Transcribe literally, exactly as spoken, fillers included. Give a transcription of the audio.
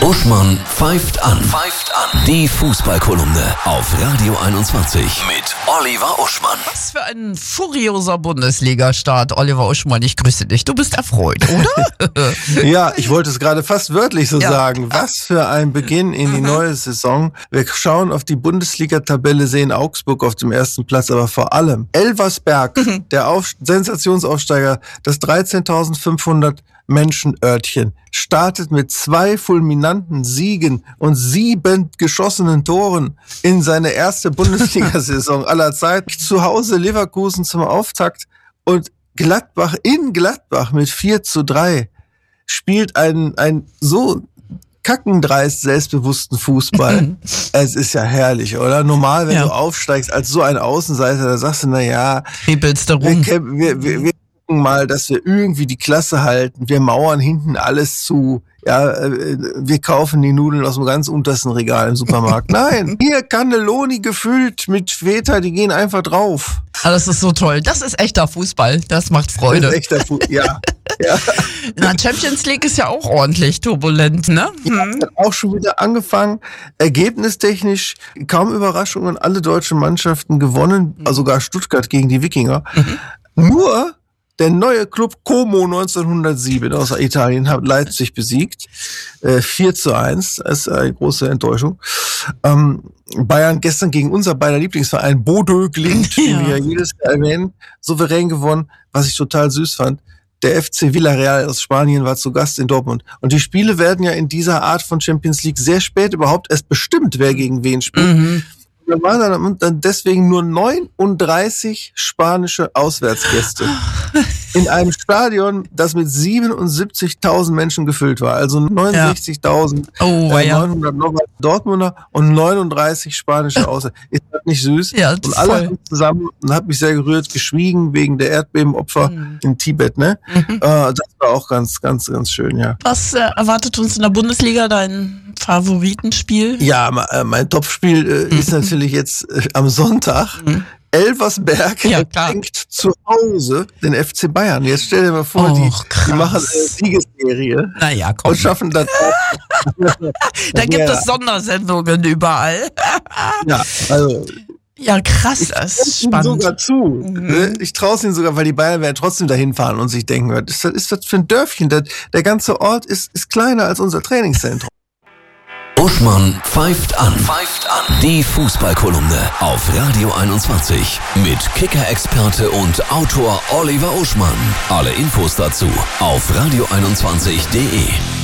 Uschmann pfeift an. Pfeift an. Die Fußballkolumne auf Radio einundzwanzig mit Oliver Uschmann. Was für ein furioser Bundesliga-Start, Oliver Uschmann. Ich grüße dich. Du bist erfreut, oder? Ja, ich wollte es gerade fast wörtlich so ja. sagen. Was für ein Beginn in die neue Saison. Wir schauen auf die Bundesliga-Tabelle, sehen Augsburg auf dem ersten Platz, aber vor allem Elversberg, mhm. der auf- Sensationsaufsteiger, das dreizehntausendfünfhundert Menschenörtchen, startet mit zwei fulminanten Siegen und sieben geschossenen Toren in seine erste Bundesliga-Saison aller Zeiten. Zu Hause Leverkusen zum Auftakt und Gladbach in Gladbach mit vier zu drei spielt einen, einen so kackendreist selbstbewussten Fußball. Es ist ja herrlich, oder? Normal, wenn ja. du aufsteigst als so ein Außenseiter, da sagst du, na ja, kribbelst du rum. Wir, wir, wir, wir gucken mal, dass wir irgendwie die Klasse halten. Wir mauern hinten alles zu. Ja, wir kaufen die Nudeln aus dem ganz untersten Regal im Supermarkt. Nein, hier Cannelloni gefüllt mit Feta, die gehen einfach drauf. Ah, das ist so toll. Das ist echter Fußball. Das macht Freude. Das ist echter Fußball, ja. ja. Na, Champions League ist ja auch ordentlich turbulent, ne? Hm. Ja, hat auch schon wieder angefangen. Ergebnistechnisch kaum Überraschungen. Alle deutschen Mannschaften gewonnen, also sogar Stuttgart gegen die Wikinger. Mhm. Nur der neue Club Como neunzehnhundertsieben aus Italien hat Leipzig besiegt. Äh, vier zu eins. Das ist eine große Enttäuschung. Ähm, Bayern gestern gegen unser beider Lieblingsverein Bodø Glimt, ja. wie wir jedes Jahr erwähnen, souverän gewonnen, was ich total süß fand. Der F C Villarreal aus Spanien war zu Gast in Dortmund. Und die Spiele werden ja in dieser Art von Champions League sehr spät überhaupt erst bestimmt, wer gegen wen spielt. Mhm. Da waren dann deswegen nur neununddreißig spanische Auswärtsgäste in einem Stadion, das mit siebenundsiebzigtausend Menschen gefüllt war. Also neunundsechzigtausend ja. oh, äh, neunhundert Dortmunder und neununddreißig spanische Auswärts. Ist das nicht süß? Ja, und alle haben zusammen, und hat mich sehr gerührt, geschwiegen wegen der Erdbebenopfer mhm. in Tibet. Ne? Mhm. Äh, das war auch ganz, ganz, ganz schön, ja. Was äh, erwartet uns in der Bundesliga, dein Favoritenspiel? Ja, mein Topspiel äh, mhm. ist natürlich jetzt äh, am Sonntag. Mhm. Elversberg ja, empfängt zu Hause den F C Bayern. Jetzt stell dir mal vor, Och, die, die machen eine Siegesserie naja, komm. und schaffen das auch. Da gibt ja. es Sondersendungen überall. Ja, also ja, krass, das ist spannend. Sogar zu. Mhm. Ich traue es ihnen sogar, weil die Bayern werden trotzdem dahin fahren und sich denken, was ist das, ist das für ein Dörfchen? Der, der ganze Ort ist, ist kleiner als unser Trainingszentrum. Uschmann pfeift an. Pfeift an. Die Fußballkolumne auf Radio einundzwanzig mit Kicker-Experte und Autor Oliver Uschmann. Alle Infos dazu auf radio einundzwanzig punkt de.